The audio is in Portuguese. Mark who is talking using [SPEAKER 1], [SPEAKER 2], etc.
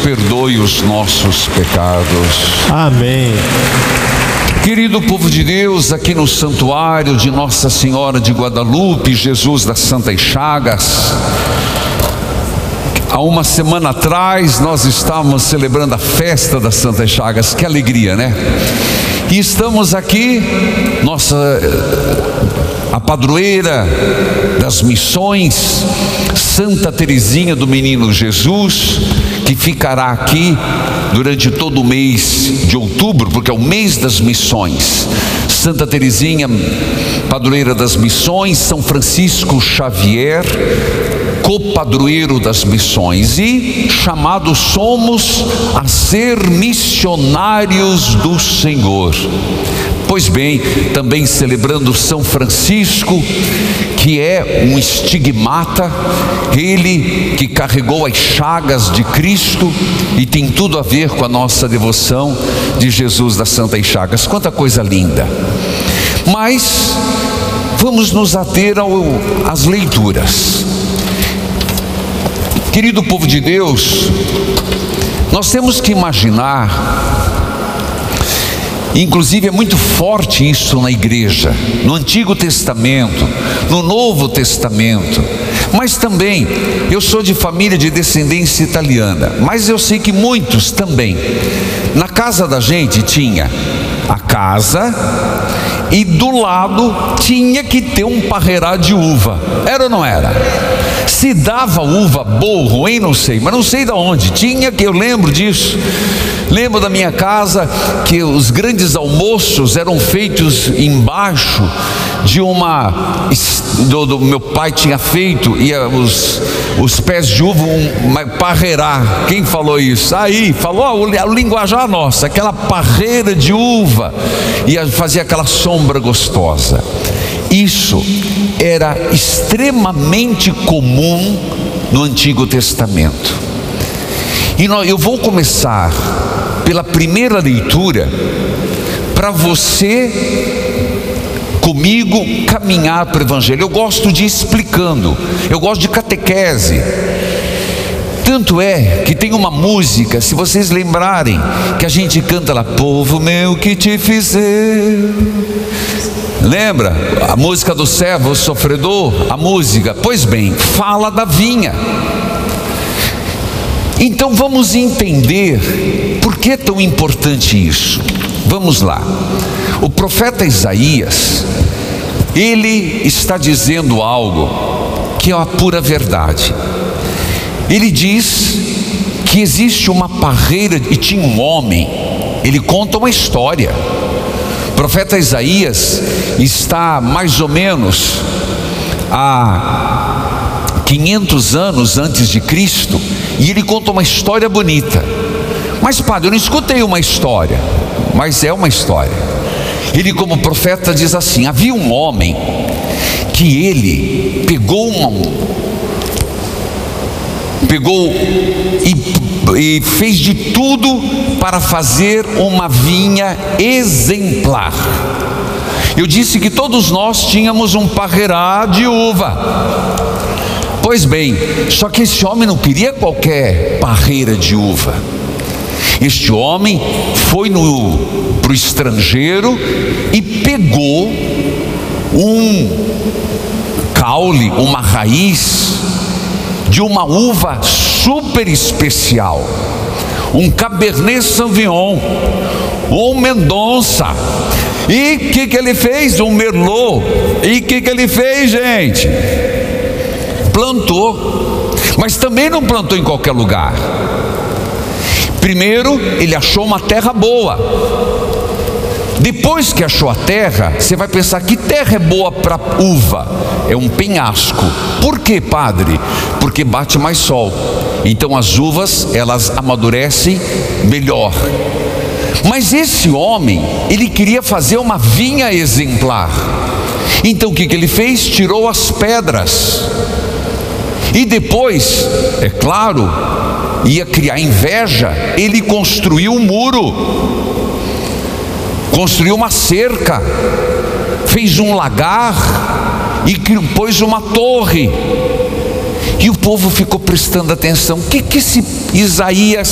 [SPEAKER 1] perdoe os nossos pecados.
[SPEAKER 2] Amém.
[SPEAKER 1] Querido povo de Deus, aqui no santuário de Nossa Senhora de Guadalupe, Jesus das Santas Chagas, há uma semana atrás nós estávamos celebrando a festa das Santas Chagas. Que alegria, né? E estamos aqui, a padroeira das missões, Santa Teresinha do Menino Jesus, que ficará aqui durante todo o mês de outubro, porque é o mês das missões. Santa Teresinha, padroeira das missões, São Francisco Xavier, copadroeiro das missões, e chamados somos a ser missionários do Senhor. Pois bem, também celebrando São Francisco, que é um estigmata, ele que carregou as chagas de Cristo, e tem tudo a ver com a nossa devoção de Jesus das Santas Chagas. Quanta coisa linda! Mas vamos nos ater às leituras. Querido povo de Deus, nós temos que imaginar, inclusive é muito forte isso na igreja, no Antigo Testamento, no Novo Testamento, mas também, eu sou de família de descendência italiana, mas eu sei que muitos também. Na casa da gente tinha a casa, e do lado tinha que ter um parreirá de uva. Era ou não era? Se dava uva boa ou ruim, não sei, mas não sei de onde. Tinha que, eu lembro disso. Lembro da minha casa que os grandes almoços eram feitos embaixo de do meu pai tinha feito, e os pés de uva, parreirá. Quem falou isso? Aí, falou a linguajar nossa, aquela parreira de uva, e fazia aquela sombra gostosa. Isso era extremamente comum no Antigo Testamento. E eu vou começar pela primeira leitura, para você comigo caminhar para o Evangelho. Eu gosto de ir explicando, eu gosto de catequese. Tanto é que tem uma música, se vocês lembrarem, que a gente canta lá: povo meu, que te fizer. Lembra? A música do servo sofredor, a música. Pois bem, fala da vinha. Então vamos entender por que é tão importante isso. Vamos lá. O profeta Isaías, ele está dizendo algo que é a pura verdade. Ele diz que existe uma parreira, e tinha um homem. Ele conta uma história. O profeta Isaías está mais ou menos há 500 anos antes de Cristo, e ele conta uma história bonita. Mas padre, eu não escutei uma história, mas é uma história. Ele, como profeta, diz assim: havia um homem que ele pegou e fez de tudo para fazer uma vinha exemplar. Eu disse que todos nós tínhamos um parreirá de uva. Pois bem, só que esse homem não queria qualquer parreira de uva. Este homem foi para o estrangeiro e pegou um caule, uma raiz de uma uva super especial, um Cabernet Sauvignon, um Mendonça. E o que ele fez? Um Merlot. E o que ele fez, gente? Plantou. Mas também não plantou em qualquer lugar. Primeiro, ele achou uma terra boa. Depois que achou a terra, você vai pensar: que terra é boa para uva? É um penhasco. Por quê, padre? Porque bate mais sol. Então as uvas, elas amadurecem melhor. Mas esse homem, ele queria fazer uma vinha exemplar. Então o que ele fez? Tirou as pedras. E depois, é claro, ia criar inveja, ele construiu um muro, construiu uma cerca, fez um lagar e pôs uma torre. E o povo ficou prestando atenção. O que esse Isaías